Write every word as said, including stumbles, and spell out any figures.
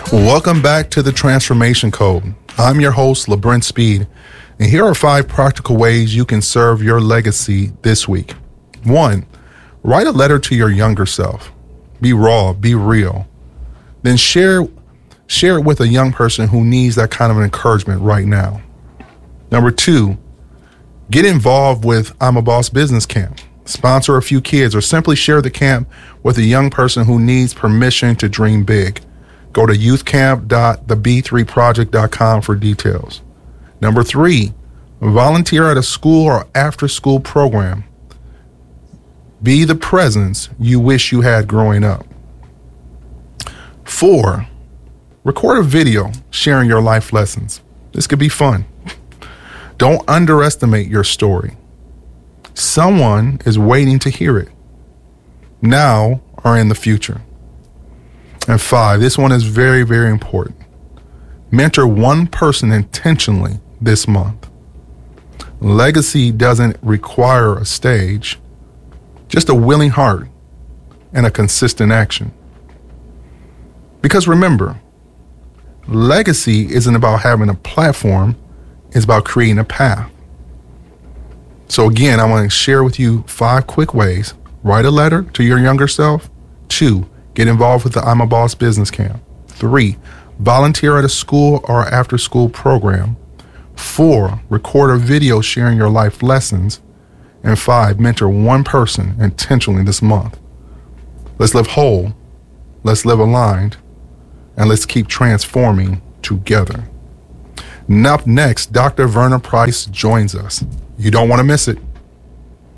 Welcome back to the Transformation Code. I'm your host, LeBrent Speed, and here are five practical ways you can serve your legacy this week. One, write a letter to your younger self. Be raw, be real. Then share, share it with a young person who needs that kind of an encouragement right now. Number two, get involved with I'm a Boss Business Camp. Sponsor a few kids or simply share the camp with a young person who needs permission to dream big. Go to youth camp dot the b three project dot com for details. Number three, volunteer at a school or after-school program. Be the presence you wish you had growing up. Four, record a video sharing your life lessons. This could be fun. Don't underestimate your story. Someone is waiting to hear it, now or in the future. And five, this one is very, very important. Mentor one person intentionally this month. Legacy doesn't require a stage, just a willing heart and a consistent action. Because remember, legacy isn't about having a platform, it's about creating a path. So again, I want to share with you five quick ways. Write a letter to your younger self. Two, get involved with the I'm a Boss Business Camp. Three, volunteer at a school or after-school program. Four, record a video sharing your life lessons. And five, mentor one person intentionally this month. Let's live whole, let's live aligned, and let's keep transforming together. Now, up next, Doctor Verna Price joins us. You don't want to miss it.